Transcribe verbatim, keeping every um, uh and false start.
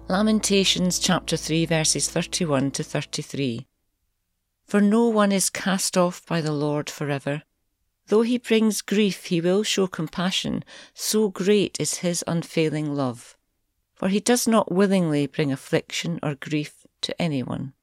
Lamentations chapter three verses thirty-one to thirty-three. For no one is cast off by the Lord forever. Though he brings grief, he will show compassion, so great is his unfailing love. For he does not willingly bring affliction or grief to anyone.